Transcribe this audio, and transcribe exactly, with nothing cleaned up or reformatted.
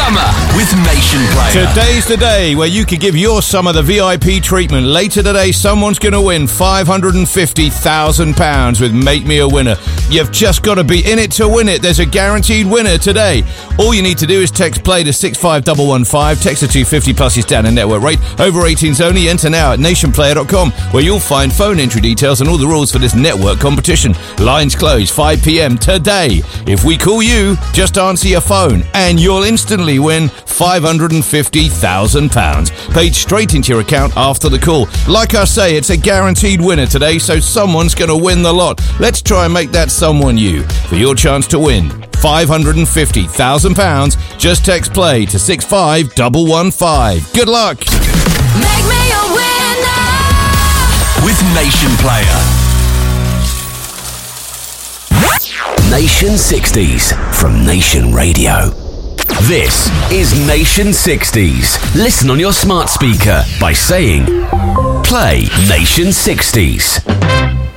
Summer with Nation Player. Today's the day where you could give your summer the V I P treatment. Later today, someone's going to win five hundred fifty thousand pounds with Make Me a Winner. You've just got to be in it to win it. There's a guaranteed winner today. All you need to do is text play to six five one one five. Text to two fifty plus your standard network rate. Over eighteens only. Enter now at nation player dot com, where you'll find phone entry details and all the rules for this network competition. Lines close five p.m. today. If we call you, just answer your phone and you'll instantly win five hundred fifty thousand pounds paid straight into your account after the call. Like I say, it's a guaranteed winner today, so someone's going to win the lot. Let's try and make that someone you. For your chance to win five hundred fifty thousand pounds, just text play to six five one one five. Good luck. Make me a winner with Nation Player. Nation sixties from Nation Radio. This is Nation sixties. Listen on your smart speaker by saying, play Nation sixties.